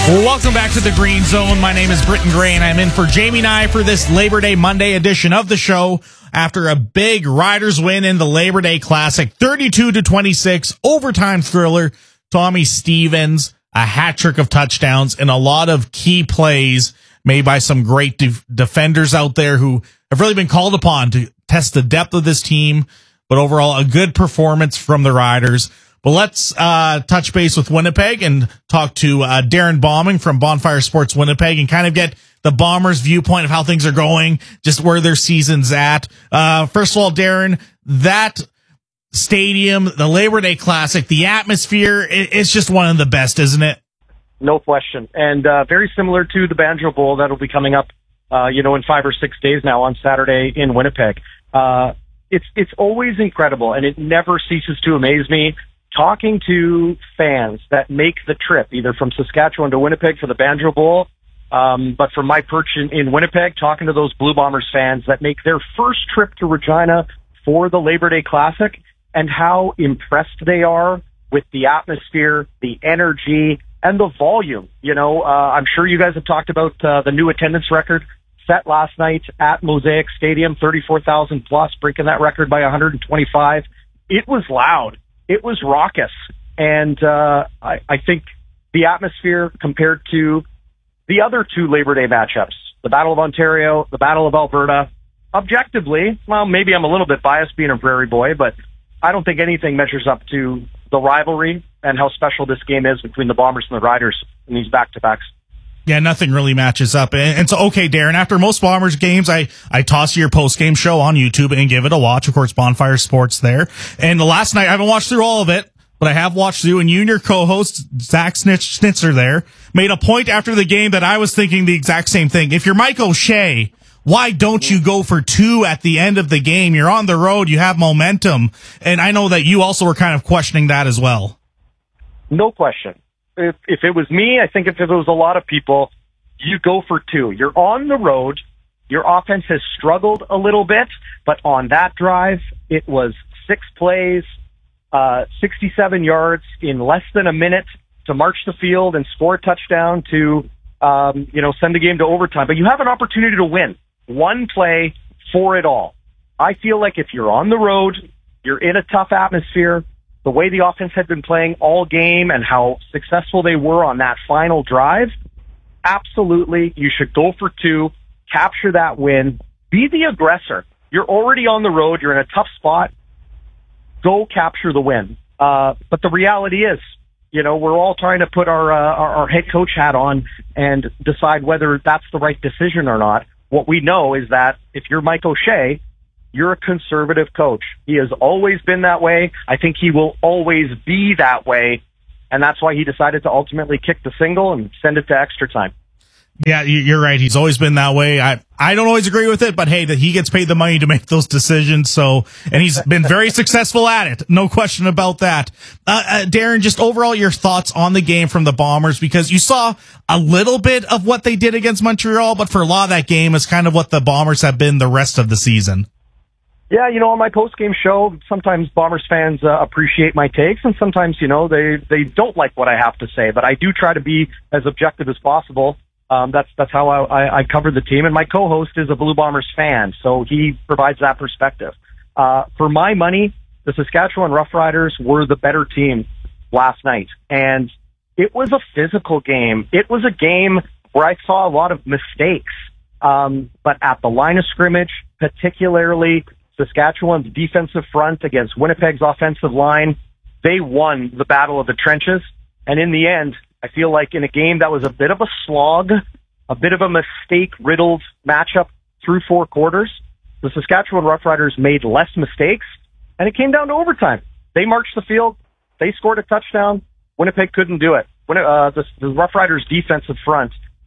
Well, welcome back to the Green Zone. My name is Britton Gray, and I'm in for Jamie Nye for this Labor Day Monday edition of the show. After a big Riders win in the Labor Day Classic, 32-26, overtime thriller, Tommy Stevens, a hat trick of touchdowns, and a lot of key plays made by some great defenders out there who have really been called upon to test the depth of this team. But overall, a good performance from the Riders. But let's touch base with Winnipeg and talk to Darren Bombing from Bonfire Sports Winnipeg and kind of get the Bombers' viewpoint of how things are going, just where their season's at. First of all, Darren, that stadium, the Labor Day Classic, the atmosphere, it's just one of the best, isn't it? No question. And very similar to the Banjo Bowl that'll be coming up, in 5 or 6 days now on Saturday in Winnipeg. It's always incredible, and it never ceases to amaze me. Talking to fans that make the trip, either from Saskatchewan to Winnipeg for the Banjo Bowl, but from my perch in Winnipeg, talking to those Blue Bombers fans that make their first trip to Regina for the Labor Day Classic, and how impressed they are with the atmosphere, the energy, and the volume. I'm sure you guys have talked about the new attendance record set last night at Mosaic Stadium, 34,000 plus, breaking that record by 125. It was loud. It was raucous, and I think the atmosphere compared to the other two Labor Day matchups, the Battle of Ontario, the Battle of Alberta, objectively, well, maybe I'm a little bit biased being a Prairie boy, but I don't think anything measures up to the rivalry and how special this game is between the Bombers and the Riders in these back-to-backs. Yeah, nothing really matches up. And so, okay, Darren, after most Bombers games, I toss your post-game show on YouTube and give it a watch. Of course, Bonfire Sports there. And the last night, I haven't watched through all of it, but I have watched through, and you and your co-host, Zach Schnitzer there, made a point after the game that I was thinking the exact same thing. If you're Mike O'Shea, why don't you go for two at the end of the game? You're on the road, you have momentum. And I know that you also were kind of questioning that as well. No question. If it was me, I think if it was a lot of people, you go for two. You're on the road. Your offense has struggled a little bit, but on that drive, it was 6 plays, 67 yards in less than a minute to march the field and score a touchdown to, send the game to overtime. But you have an opportunity to win. One play for it all. I feel like if you're on the road, you're in a tough atmosphere, the way the offense had been playing all game and how successful they were on that final drive, absolutely, you should go for two, capture that win, be the aggressor. You're already on the road. You're in a tough spot. Go capture the win. But the reality is, we're all trying to put our head coach hat on and decide whether that's the right decision or not. What we know is that if you're Mike O'Shea, you're a conservative coach. He has always been that way. I think he will always be that way. And that's why he decided to ultimately kick the single and send it to extra time. Yeah, you're right. He's always been that way. I don't always agree with it, but hey, that he gets paid the money to make those decisions. So, and he's been very successful at it. No question about that. Darren, just overall your thoughts on the game from the Bombers, because you saw a little bit of what they did against Montreal, but for a lot of that game is kind of what the Bombers have been the rest of the season. Yeah, on my post-game show, sometimes Bombers fans appreciate my takes, and sometimes, they don't like what I have to say. But I do try to be as objective as possible. That's how I cover the team. And my co-host is a Blue Bombers fan, so he provides that perspective. For my money, the Saskatchewan Roughriders were the better team last night. And it was a physical game. It was a game where I saw a lot of mistakes. But at the line of scrimmage, particularly Saskatchewan's defensive front against Winnipeg's offensive line, they won the battle of the trenches. And in the end, I feel like in a game that was a bit of a slog, a bit of a mistake-riddled matchup through 4 quarters, the Saskatchewan Roughriders made less mistakes, and it came down to overtime. They marched the field. They scored a touchdown. Winnipeg couldn't do it. The Roughriders' defensive front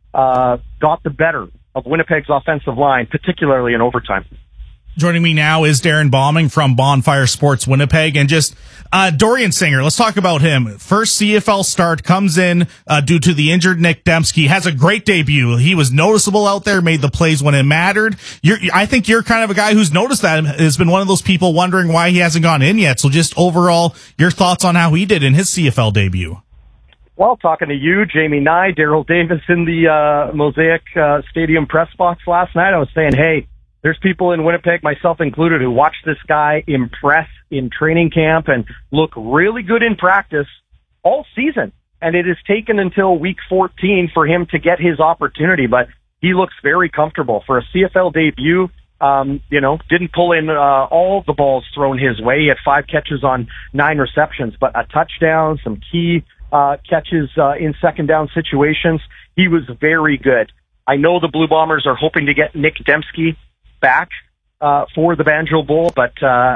got the better of Winnipeg's offensive line, particularly in overtime. Joining me now is Darren Bombing from Bonfire Sports Winnipeg, and just Dorian Singer. Let's talk about him. First CFL start, comes in due to the injured Nick Dembski, has a great debut. He was noticeable out there, made the plays when it mattered. I think you're kind of a guy who's noticed that, has been one of those people wondering why he hasn't gone in yet. So just overall, your thoughts on how he did in his CFL debut. Well, talking to you, Jamie Nye, Daryl Davis in the Mosaic Stadium press box last night, I was saying, hey, there's people in Winnipeg, myself included, who watched this guy impress in training camp and look really good in practice all season. And it has taken until week 14 for him to get his opportunity, but he looks very comfortable for a CFL debut. Didn't pull in all the balls thrown his way. He had 5 catches on 9 receptions, but a touchdown, some key catches in second down situations. He was very good. I know the Blue Bombers are hoping to get Nick Dembski back for the Banjo Bowl, but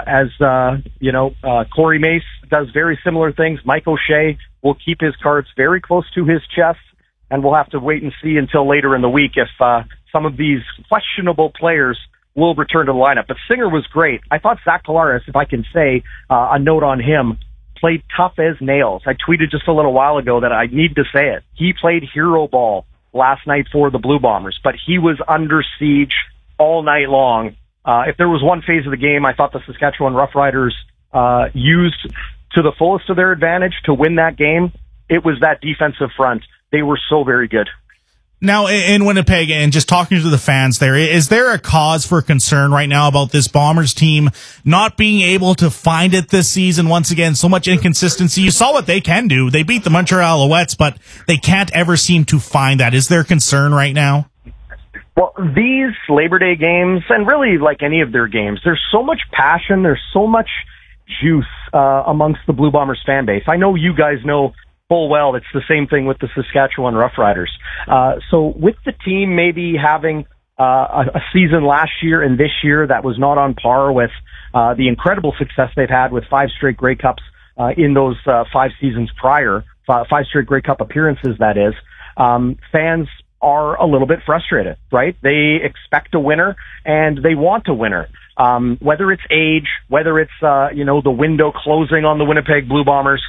Corey Mace does very similar things. Mike O'Shea will keep his cards very close to his chest, and we'll have to wait and see until later in the week if some of these questionable players will return to the lineup. But Singer was great. I thought Zach Collaros, if I can say a note on him, played tough as nails. I tweeted just a little while ago that I need to say it. He played hero ball last night for the Blue Bombers, but he was under siege all night long. If there was one phase of the game I thought the Saskatchewan Roughriders used to the fullest of their advantage to win that game, it was that defensive front. They were so very good. Now, in Winnipeg, and just talking to the fans there, is there a cause for concern right now about this Bombers team not being able to find it this season? Once again, so much inconsistency. You saw what they can do. They beat the Montreal Alouettes, but they can't ever seem to find that. Is there concern right now? Well, these Labor Day games, and really like any of their games, there's so much passion, there's so much juice amongst the Blue Bombers fan base. I know you guys know full well it's the same thing with the Saskatchewan Roughriders. So with the team maybe having a season last year and this year that was not on par with the incredible success they've had with 5 straight Grey Cups in those 5 seasons prior, 5 straight Grey Cup appearances, that is, fans are a little bit frustrated, right? They expect a winner and they want a winner. Whether it's age, whether it's, the window closing on the Winnipeg Blue Bombers,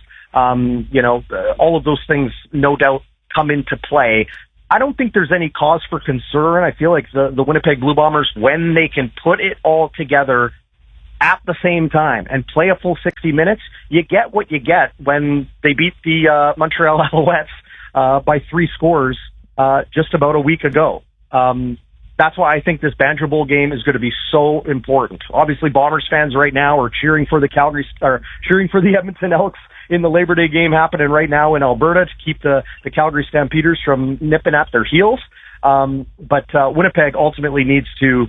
all of those things no doubt come into play. I don't think there's any cause for concern. I feel like the Winnipeg Blue Bombers, when they can put it all together at the same time and play a full 60 minutes, you get what you get when they beat the Montreal Alouettes by 3 scores just about a week ago. That's why I think this Banjo Bowl game is going to be so important. Obviously, Bombers fans right now are cheering for the Edmonton Elks in the Labor Day game happening right now in Alberta to keep the Calgary Stampeders from nipping at their heels. But Winnipeg ultimately needs to,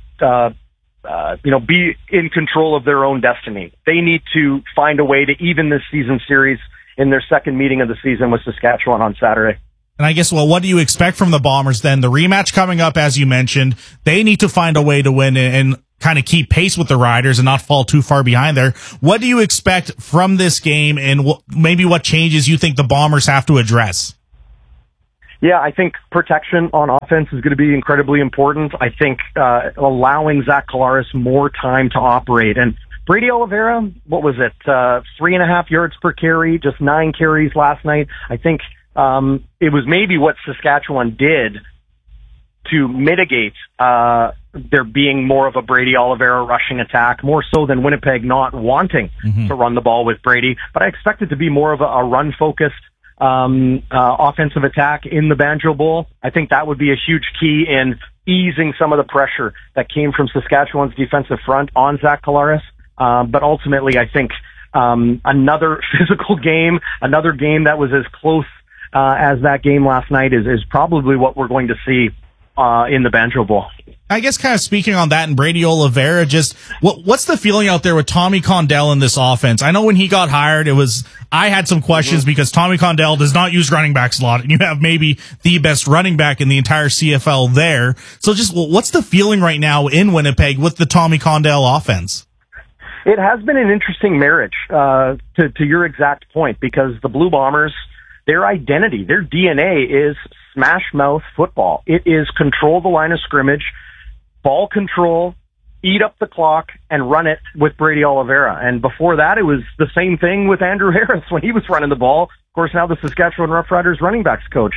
be in control of their own destiny. They need to find a way to even this season series in their second meeting of the season with Saskatchewan on Saturday. And I guess, what do you expect from the Bombers then? The rematch coming up, as you mentioned, they need to find a way to win and kind of keep pace with the Riders and not fall too far behind there. What do you expect from this game, and maybe what changes you think the Bombers have to address? Yeah, I think protection on offense is going to be incredibly important. I think allowing Zach Collaros more time to operate. And Brady Oliveira, what was it, 3.5 yards per carry, just 9 carries last night. I think it was maybe what Saskatchewan did to mitigate there being more of a Brady Oliveira rushing attack, more so than Winnipeg not wanting to run the ball with Brady. But I expect it to be more of a run-focused offensive attack in the Banjo Bowl. I think that would be a huge key in easing some of the pressure that came from Saskatchewan's defensive front on Zach Collaros. But ultimately, I think another physical game, another game that was as close as that game last night is probably what we're going to see in the Banjo Bowl. I guess kind of speaking on that and Brady Oliveira, just what's the feeling out there with Tommy Condell in this offense? I know when he got hired, I had some questions because Tommy Condell does not use running backs a lot, and you have maybe the best running back in the entire CFL there. So just what's the feeling right now in Winnipeg with the Tommy Condell offense? It has been an interesting marriage, to your exact point, because the Blue Bombers, their identity, their DNA is smash mouth football. It is control the line of scrimmage, ball control, eat up the clock, and run it with Brady Oliveira. And before that, it was the same thing with Andrew Harris when he was running the ball. Of course, now the Saskatchewan Roughriders running backs coach.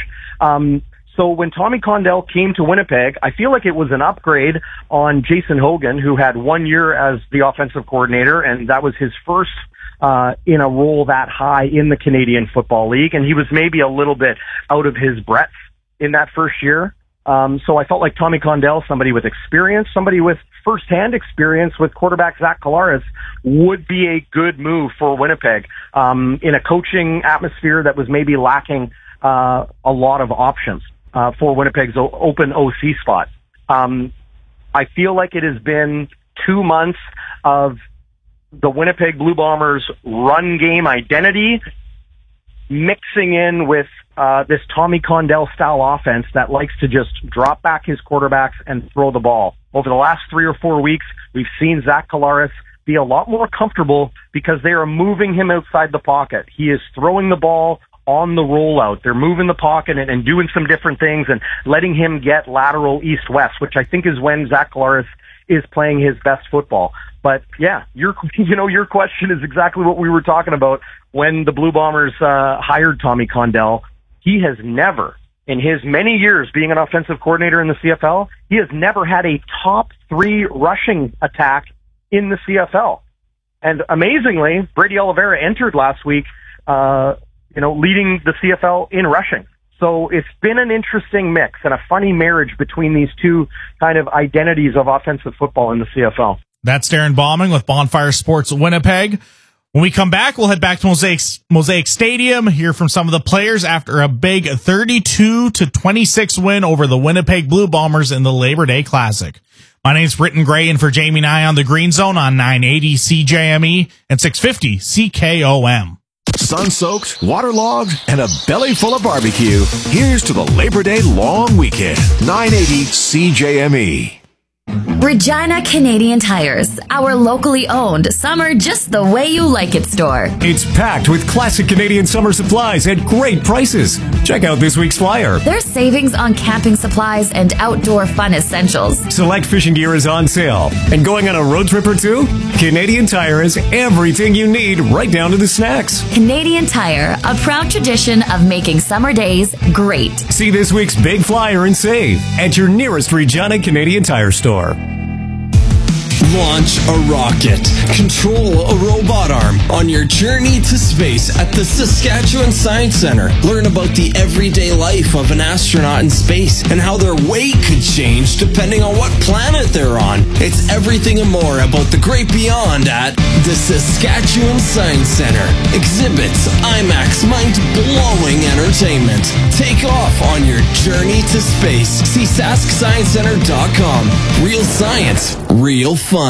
So when Tommy Condell came to Winnipeg, I feel like it was an upgrade on Jason Hogan, who had 1 year as the offensive coordinator, and that was his first in a role that high in the Canadian Football League, and he was maybe a little bit out of his breadth in that first year. So I felt like Tommy Condell, somebody with experience, somebody with firsthand experience with quarterback Zach Collaros, would be a good move for Winnipeg in a coaching atmosphere that was maybe lacking a lot of options for Winnipeg's open OC spot. I feel like it has been 2 months of the Winnipeg Blue Bombers run game identity mixing in with this Tommy Condell style offense that likes to just drop back his quarterbacks and throw the ball. Over the last 3 or 4 weeks, we've seen Zach Collaros be a lot more comfortable because they are moving him outside the pocket. He is throwing the ball on the rollout. They're moving the pocket and doing some different things and letting him get lateral east-west, which I think is when Zach Collaros is playing his best football. But yeah, your question is exactly what we were talking about when the Blue Bombers hired Tommy Condell. He has never, in his many years being an offensive coordinator in the CFL, he has never had a top 3 rushing attack in the CFL. And amazingly, Brady Oliveira entered last week, leading the CFL in rushing. So it's been an interesting mix and a funny marriage between these two kind of identities of offensive football in the CFL. That's Darren Bauming with Bonfire Sports Winnipeg. When we come back, we'll head back to Mosaic Stadium, hear from some of the players after a big 32-26 win over the Winnipeg Blue Bombers in the Labor Day Classic. My name's Britton Gray, and for Jamie Nye on the Green Zone on 980 CJME and 650 CKOM. Sun-soaked, waterlogged, and a belly full of barbecue. Here's to the Labor Day long weekend. 980 CJME. Regina Canadian Tires, our locally owned summer just the way you like it store. It's packed with classic Canadian summer supplies at great prices. Check out this week's flyer. There's savings on camping supplies and outdoor fun essentials. Select fishing gear is on sale. And going on a road trip or two? Canadian Tire has everything you need, right down to the snacks. Canadian Tire, a proud tradition of making summer days great. See this week's big flyer and save at your nearest Regina Canadian Tire store. Launch a rocket. Control a robot arm on your journey to space at the Saskatchewan Science Centre. Learn about the everyday life of an astronaut in space and how their weight could change depending on what planet they're on. It's everything and more about the great beyond at the Saskatchewan Science Centre. Exhibits, IMAX, mind-blowing entertainment. Take off on your journey to space. See SaskScienceCenter.com. Real science, real fun.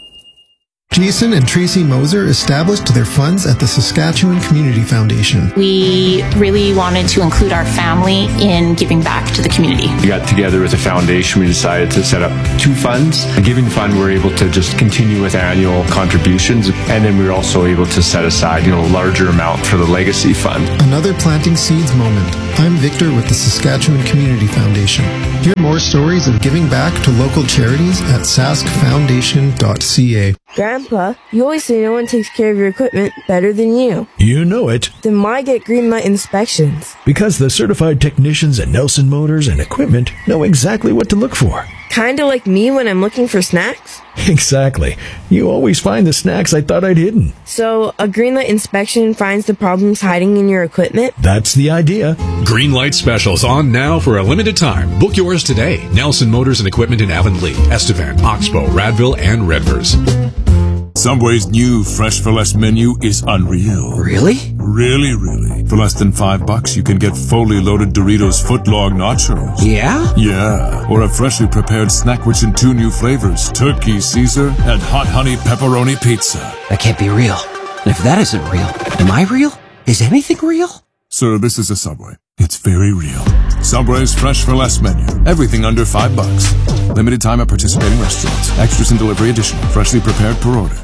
Jason and Tracy Moser established their funds at the Saskatchewan Community Foundation. We really wanted to include our family in giving back to the community. We got together as a foundation. We decided to set up 2 funds. A giving fund, we're able to just continue with annual contributions. And then we were also able to set aside, a larger amount for the legacy fund. Another planting seeds moment. I'm Victor with the Saskatchewan Community Foundation. Hear more stories of giving back to local charities at saskfoundation.ca. Grandpa, you always say no one takes care of your equipment better than you. You know it. Then why get Greenlight inspections? Because the certified technicians at Nelson Motors and Equipment know exactly what to look for. Kinda like me when I'm looking for snacks? Exactly. You always find the snacks I thought I'd hidden. So, a Greenlight inspection finds the problems hiding in your equipment? That's the idea. Greenlight specials on now for a limited time. Book yours today. Nelson Motors and Equipment in Avonlea, Estevan, Oxbow, Radville, and Redvers. Subway's new Fresh for Less menu is unreal. Really? Really. For less than $5, you can get fully loaded Doritos footlong nachos. Yeah? Yeah. Or a freshly prepared snack rich in 2 new flavors, Turkey Caesar and Hot Honey Pepperoni Pizza. That can't be real. And if that isn't real, am I real? Is anything real? Sir, this is a Subway. It's very real. Subway's Fresh for Less menu. Everything under $5. Limited time at participating restaurants. Extras and delivery additional. Freshly prepared per order.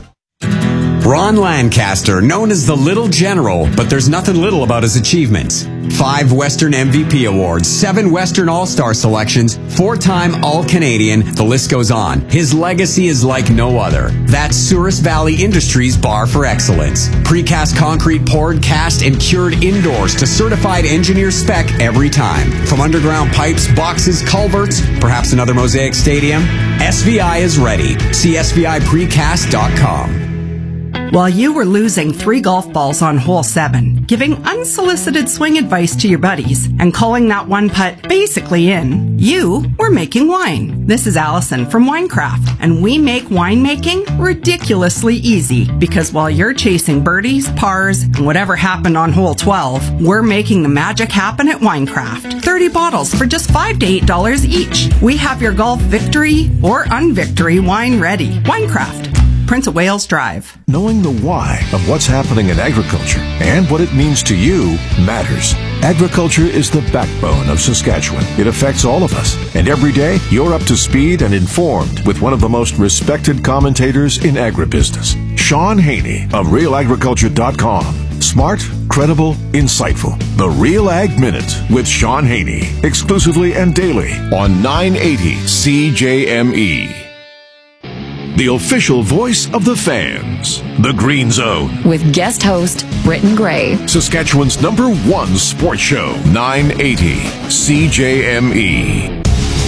Ron Lancaster, known as the Little General, but there's nothing little about his achievements. 5 Western MVP awards, 7 Western All-Star selections, 4-time All-Canadian, the list goes on. His legacy is like no other. That's Souris Valley Industries' bar for excellence. Precast concrete poured, cast, and cured indoors to certified engineer spec every time. From underground pipes, boxes, culverts, perhaps another Mosaic Stadium, SVI is ready. See SVIPrecast.com. While you were losing 3 golf balls on hole 7, giving unsolicited swing advice to your buddies, and calling that one putt basically in, you were making wine. This is Allison from Winecraft, and we make winemaking ridiculously easy because while you're chasing birdies, pars, and whatever happened on hole 12, we're making the magic happen at Winecraft. 30 bottles for just $5 to $8 each. We have your golf victory or unvictory wine ready. Winecraft. Prince of Wales Drive. Knowing the why of what's happening in agriculture and what it means to you matters. Agriculture is the backbone of Saskatchewan. It affects all of us. And every day, you're up to speed and informed with one of the most respected commentators in agribusiness, Sean Haney of RealAgriculture.com. Smart, credible, insightful. The Real Ag Minute with Sean Haney. Exclusively and daily on 980 CJME. The official voice of the fans, The Green Zone. With guest host, Britton Gray. Saskatchewan's #1 sports show, 980 CJME.